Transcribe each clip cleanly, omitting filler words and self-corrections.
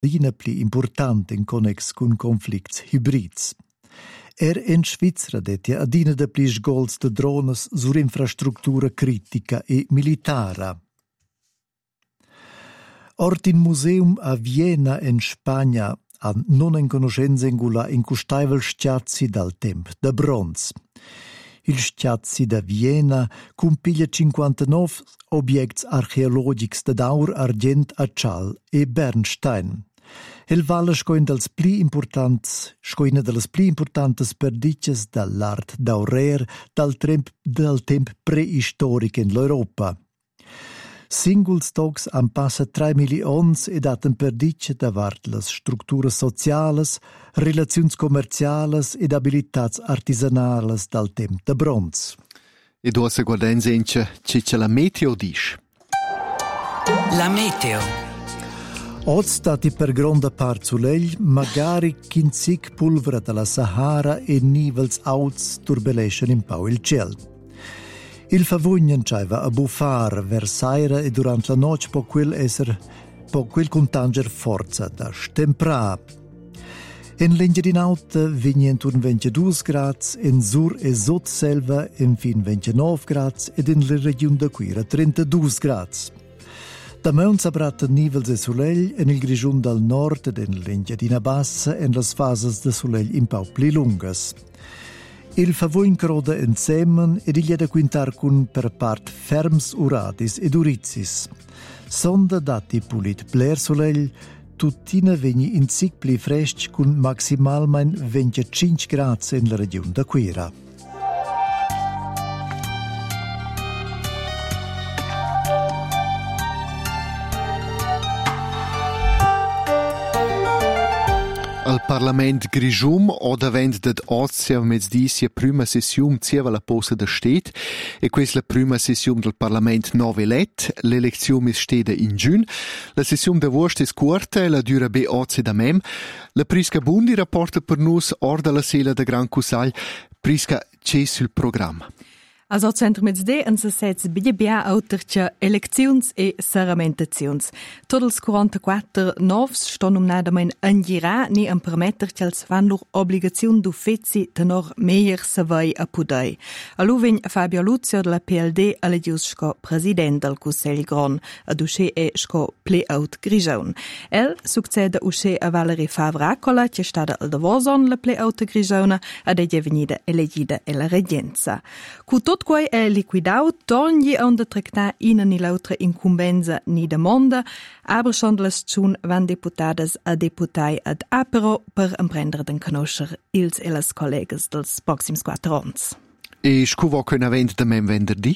dina pli important in connex cun conflicts hybrids. In Svizzera detia adina de pli sgols de drones sur infrastruttura critica e militara. Ort in museum a Vienna in Spagna an non en conoscenza ingula in custaivel stiazzi dal temp de bronz. Il stiazzi da Vienna cumpiglia 59 objects archeologics de daur argent accial e bernstein. El vale scoina delas pli importantes perdicas dall'art daurer dal temp preistoric in l'Europa. Singuls tocs han passa 3 milions ed aten perdice davart las structuras socialas, relaziuns commercialas ed abilitats artisanales dal temp de bronz. E do se guardenza ince ce la meteo dish. La meteo. Oz stati per gronda part sulegl, magari kinzig pulvera dalla Sahara e nivels auts turbelation in pau il ciel. Il favugnen c'aiva a buffar versaira e durant la noce po quel contanger forza da stempra. In l'ingedinauta vigent un 22 grads, in sur e sot selva in fin 29 grads ed in la regione da Quira 32 grads. Da Mount s'abratta nivels e solegl in il grigiun dal nord ed in l'ingedina bassa in las fases de solegl in pau pli lungas. Il favogn croda insemen ed il da quintar cun per part ferms uradis ed urizis. Sonda dati pulit bler solegl, tuttina vegni in sic pli fresc cun maximalmein 25 grads in la regione da Quira. Al Parlament Grigium od avent dat ozia mezdisia prima sessium zieva la posta da stet e questa la prima sessium del Parlament novelet, l'elezione is steda in giun, la sessium de vost is curta e la dura be ozia da mem, la Prisca Bundi rapporta per nus orda la sela de Gran Cusagl, Prisca c'è sul programma. Also centrum mezzde en se sets bia autercha elecziuns e serramentaziuns. Totals 44 novs ston nadamein angira ni en permetter ch'els fan lur obligaziun d'uffezi tenor meier savai a pudei. Aluvegn Fabio Luzio della PLD allegius sco president del Cussegl Gron, ad usce e sco pleout Grigion. El succede usce a Valerie Favracola, che stada al Davoson la pleout Grigiona, ad e venida elegida e la regenza. Cu tot quei è liquidau, torni a onda tractar ina ni l'altra incumbenza ni da monda, aber schon las tschun van deputadas a deputai ad apero per imprendere den conoscer ils e las collegas dels proxims 4 ans. E scuvo che un evento da mem venerdì?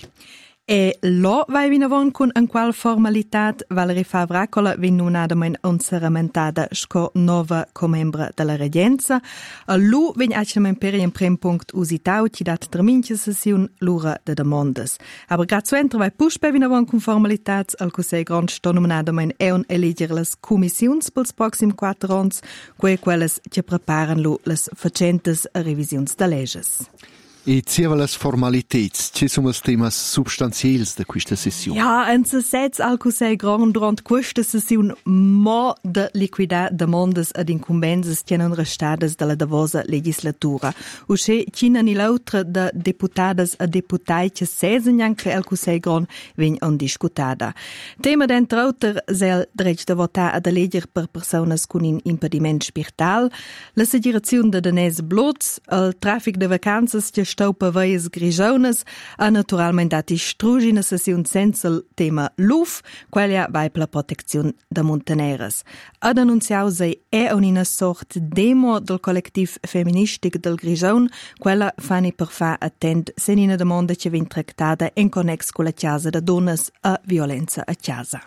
E lo vai vinavon con en qual formalitat Valerie Favracola vinunadamen onseramentada sco nova comembra della regenza. A lu vegn acinamen per in prem punct usitau ci dat terminche session lura de demandas. Aber grad so entra vai pushpe vinavon con formalitats al Cussegl Gron stonomenadamen e on eleger las commissions pels proxim 4 ans, quelles che preparan lu las facentes revisiuns de leges. E zieva las formalitets, ci sono els temas substanziels de questa sessione? Ja, en se sets al Cussegl Gron durant questa sessione mo de liquidar demandas ad incumbenses tenen restades della davosa legislatura. Usce cina ni l'altra de deputadas a deputai che sesen anche al Cussegl Gron vegn on discutada. Tema d'entre auter sel dretg de votar ad eleger per personas con in impediment spiritual, la segirazione de Denise Blotz, il traffic de vacanzas che staupa veias grigionas, a naturalment dati strugina sessiun senza il tema LUF, quella vai per la protezione da montaneras. Ad annunziau sei è una sort demo del collettiv femministic del Grigion, quella fani per fa attend senina domanda che vien tractada in connex con la chiesa da donnas a violenza a chiesa.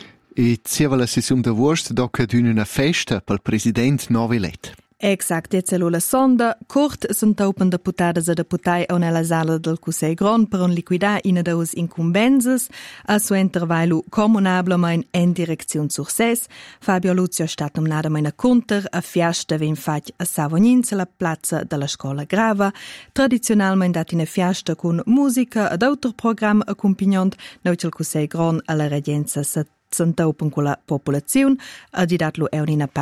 E zieva la sessione de vost doc ad una festa pel president novelet. Exact, jetzt la sonda. Curt sunt open deputadas a deputai a nella sala del Cussegl Gron per un liquidar ina daus incumbenses, a su intervailu comunablemein en direcziun sur ses. Fabio Luzio stat nominadamein a conter, a fiasta vin fac a Savognins la plazza della scola grava, tradizionalmein dat ina fiasta con musica ad autor program accompagnant, noi il Cussegl Gron alla regenza s'entaupen con la popolazione, ha gidatlo è un'ina